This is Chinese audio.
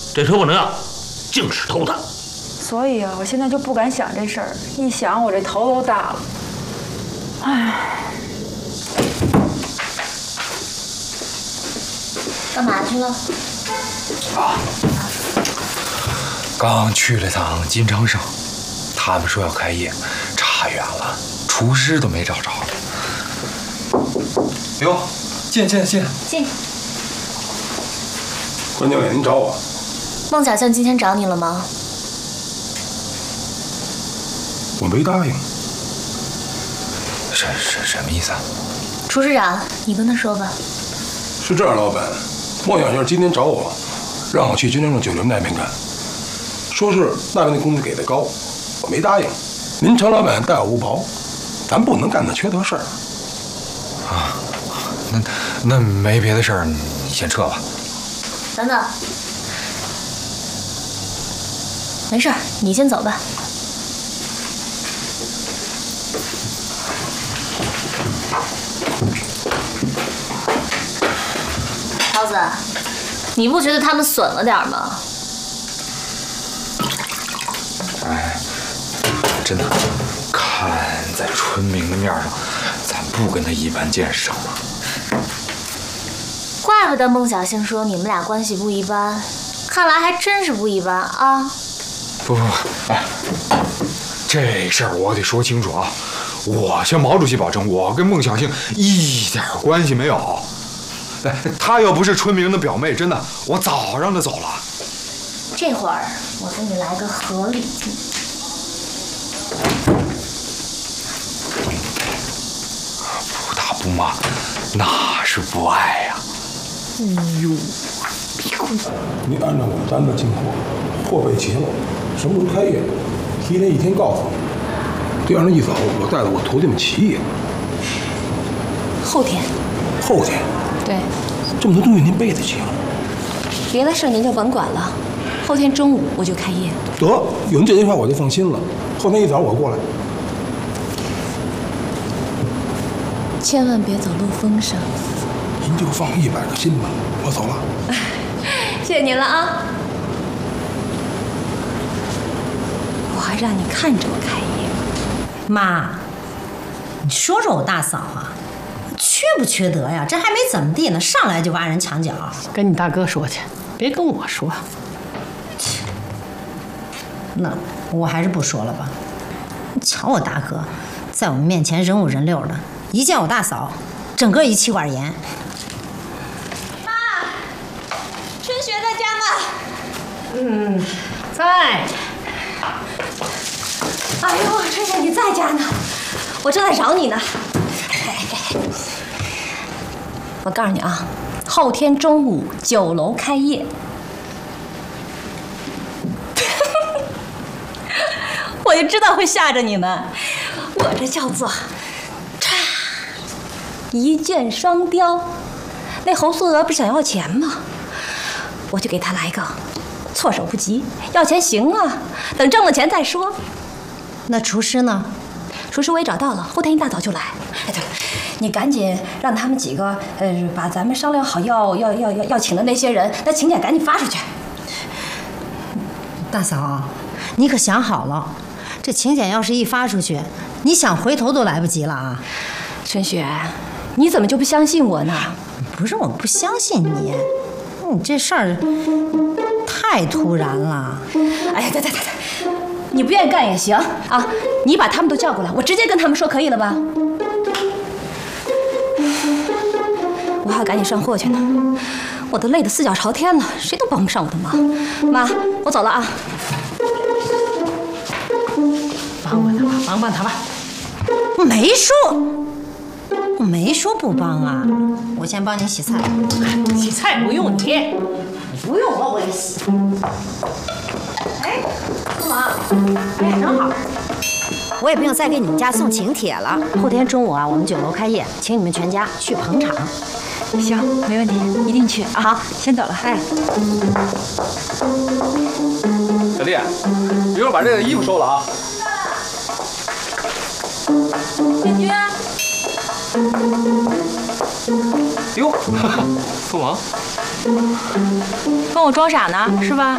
这车不能要，净是偷的。 所以啊，我现在就不敢想这事儿，一想我这头都大了。唉， 干嘛去了？ 啊，刚去了趟金昌盛，他们说要开业，差远了，厨师都没找着。哟，进。 关教练，您找我？ 孟小静今天找你了吗？ 我没答应。 什么意思啊？ 厨师长，你跟他说吧。 是这样，老板，孟小静今天找我，让我去金昌盛酒店那边干，说是那边的工资给的高，我没答应。您程老板待我不薄，咱不能干那缺德事儿。 啊，那没别的事儿，你先撤吧。 等等，没事儿，你先走吧。桃子，你不觉得他们损了点吗？ 哎，真的，看在春明的面上，咱不跟他一般见识成吗？ 怪不得孟小星说你们俩关系不一般，看来还真是不一般啊！ 不，哎，这事儿我得说清楚啊！我向毛主席保证，我跟孟小星一点关系没有。哎，她要不是春明的表妹，真的，我早让她走了。 这会儿我给你来个合理。 不打不骂，那是不爱呀。哎呦， 你按照我们单子进货，货备齐了，什么时候开业，提前1天告诉你。第二天一早，我带着我徒弟们起业。 后天。 后天。 对。 这么多东西您背得起吗？ 别的事儿您就甭管了，后天中午我就开业。 得，有您这句话我就放心了。后天一早我过来。 千万别走漏风声。 您就放100个心吧，我走了。 谢谢您了啊！我还让你看着我开业。 妈，你说说我大嫂啊，缺不缺德呀？这还没怎么地呢，上来就挖人墙角。 跟你大哥说去，别跟我说。 那我还是不说了吧。你瞧我大哥，在我们面前人五人六的，一见我大嫂，整个一气管炎。 妈，春雪在家吗？ 在。 哎呦，春雪你在家呢，我正在找你呢。我告诉你啊，后天中午酒楼开业。我就知道会吓着你们，我这叫做一箭双雕。那侯素娥不是想要钱吗？我就给他来个措手不及，要钱行啊，等挣了钱再说。 那厨师呢？ 厨师我也找到了，后天一大早就来。哎，对了，你赶紧让他们几个，把咱们商量好要请的那些人，那请柬赶紧发出去。 大嫂，你可想好了，这请柬要是一发出去，你想回头都来不及了啊！ 春雪，你怎么就不相信我呢？ 不是我不相信你，你这事儿太突然了。 哎呀，对，你不愿意干也行啊，你把他们都叫过来，我直接跟他们说，可以了吧？我还要赶紧上货去呢，我都累得4脚朝天了，谁都帮不上我的忙。妈，我走了啊。 帮帮他吧。 我没说不帮啊，我先帮你洗菜。 洗菜不用你， 不用我也洗。哎，干嘛？哎，正好。我也不用再给你们家送请帖了。后天中午啊，我们酒楼开业，请你们全家去捧场。 行，没问题，一定去啊！好，先走了。 哎， 小弟，一会儿把这个衣服收了啊。 建军， 哟，凤凰， 跟我装傻呢是吧？